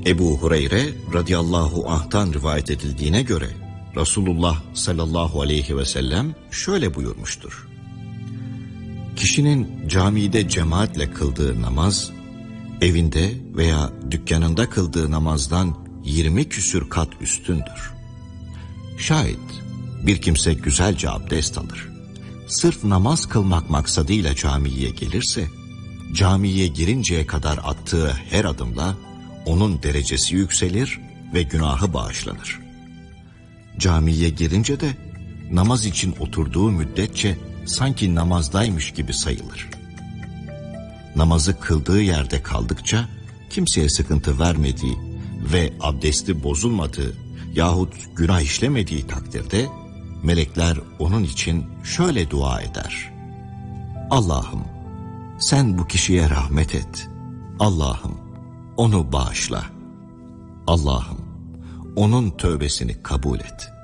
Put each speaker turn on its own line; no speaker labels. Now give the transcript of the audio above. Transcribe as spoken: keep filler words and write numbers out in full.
Ebu Hureyre radıyallahu anh'tan rivayet edildiğine göre Resulullah sallallahu aleyhi ve sellem şöyle buyurmuştur. Kişinin camide cemaatle kıldığı namaz, evinde veya dükkanında kıldığı namazdan yirmi küsür kat üstündür. Şayet bir kimse güzelce abdest alır, sırf namaz kılmak maksadıyla camiye gelirse, camiye girinceye kadar attığı her adımla onun derecesi yükselir ve günahı bağışlanır. Camiye girince de namaz için oturduğu müddetçe sanki namazdaymış gibi sayılır. Namazı kıldığı yerde kaldıkça kimseye sıkıntı vermediği ve abdesti bozulmadığı yahut günah işlemediği takdirde melekler onun için şöyle dua eder. Allah'ım sen bu kişiye rahmet et. Allah'ım onu bağışla. Allah'ım onun tövbesini kabul et.